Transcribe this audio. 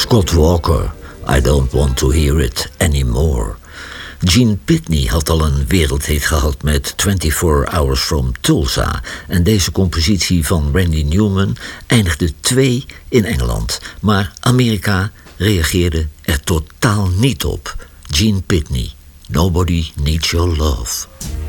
Scott Walker, I Don't Want to Hear It Anymore. Gene Pitney had al een wereldhit gehad met 24 Hours from Tulsa. En deze compositie van Randy Newman eindigde 2 in Engeland. Maar Amerika reageerde er totaal niet op. Gene Pitney, Nobody Needs Your Love.